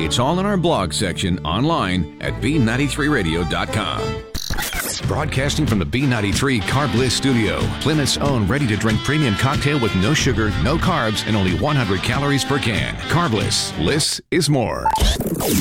It's all in our blog section online at B93radio.com. Broadcasting from the B93 Carb Bliss studio, Plymouth's own ready-to-drink premium cocktail with no sugar, no carbs, and only 100 calories per can. Carb Bliss. Bliss is more.